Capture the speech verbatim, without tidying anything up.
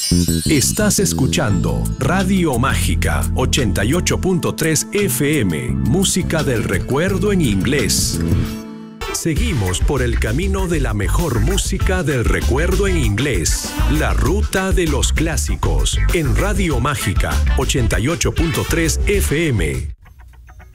Estás escuchando Radio Mágica ochenta y ocho punto tres F M, música del recuerdo en inglés. Seguimos por el camino de la mejor música del recuerdo en inglés, la ruta de los clásicos, en Radio Mágica ochenta y ocho punto tres F M.